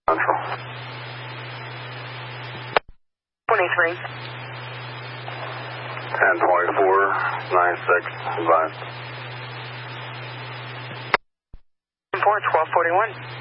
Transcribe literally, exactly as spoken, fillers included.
Central. twenty-three. ten twenty-four, nine six, advise. four, twelve forty-one.